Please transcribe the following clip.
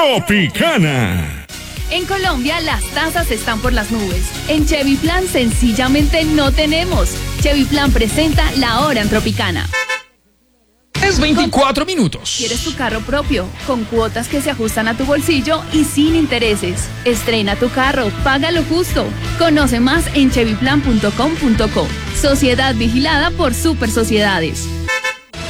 Tropicana. En Colombia las tasas están por las nubes. En Chevy Plan sencillamente no tenemos. Chevy Plan presenta La Hora en Tropicana. Es 24 minutos. ¿Quieres tu carro propio? Con cuotas que se ajustan a tu bolsillo y sin intereses. Estrena tu carro, págalo justo. Conoce más en chevyplan.com.co. Sociedad vigilada por Super Sociedades.